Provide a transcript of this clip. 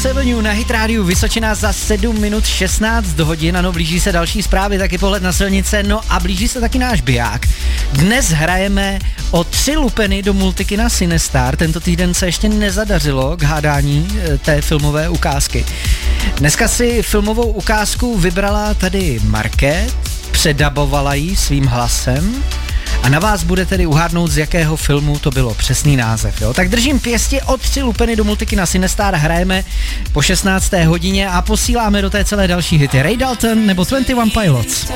Jazz Avenue na Hit Radio Vysočina za 7 minut 16 hodin. Ano, blíží se další zprávy, taky pohled na silnice, no a blíží se taky náš biják. Dnes hrajeme o 3 lupeny do multikina Cinestar. Tento týden se ještě nezadařilo k hádání té filmové ukázky. Dneska si filmovou ukázku vybrala tady Market, předabovala ji svým hlasem a na vás bude tedy uhádnout, z jakého filmu to bylo přesný název. Jo? Tak držím pěstě, o 3 lupeny do multikina Cinestar hrajeme po 16. hodině a posíláme do té celé další hity Ray Dalton nebo 21 Pilots.